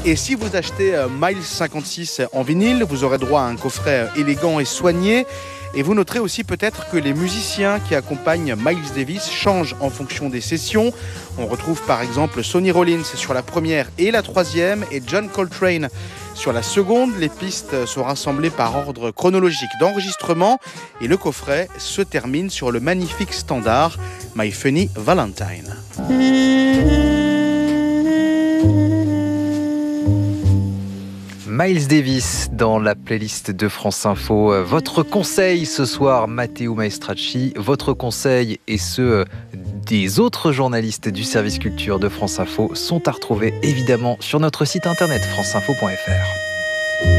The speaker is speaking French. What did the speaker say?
Et si vous achetez Miles 56 en vinyle, vous aurez droit à un coffret élégant et soigné. Et vous noterez aussi peut-être que les musiciens qui accompagnent Miles Davis changent en fonction des sessions. On retrouve par exemple Sonny Rollins sur la première et la troisième et John Coltrane sur la seconde. Les pistes sont rassemblées par ordre chronologique d'enregistrement et le coffret se termine sur le magnifique standard My Funny Valentine. Miles Davis dans la playlist de France Info. Votre conseil ce soir, Matteo Maestracci, votre conseil et ceux des autres journalistes du service culture de France Info sont à retrouver évidemment sur notre site internet franceinfo.fr.